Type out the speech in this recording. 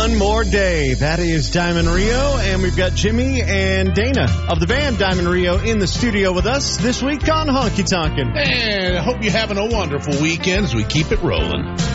one more day. That is Diamond Rio, and we've got Jimmy and Dana of the band Diamond Rio in the studio with us this week on Honky Tonkin'. And I hope you're having a wonderful weekend as we keep it rolling.